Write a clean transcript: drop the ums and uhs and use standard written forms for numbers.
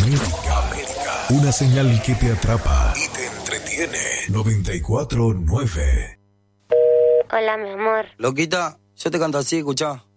América. Una señal que te atrapa y te entretiene. 94.9. Hola, mi amor. Loquita, yo te canto así, escuchá.